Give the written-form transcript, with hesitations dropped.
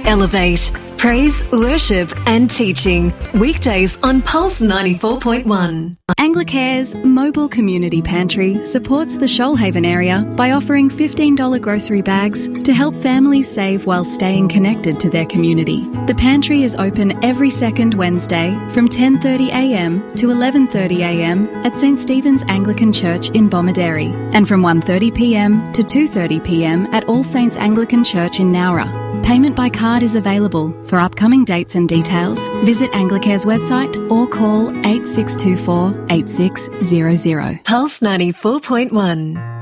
Elevate. Praise, worship and teaching. Weekdays on Pulse 94.1. Anglicare's mobile community pantry supports the Shoalhaven area by offering $15 grocery bags to help families save while staying connected to their community. The pantry is open every second Wednesday from 10:30am to 11:30am at St Stephen's Anglican Church in Bomaderry and from 1:30pm to 2:30pm at All Saints Anglican Church in Nowra. Payment by card is available. For upcoming dates and details, visit Anglicare's website or call 8624 8600. Pulse 94.1.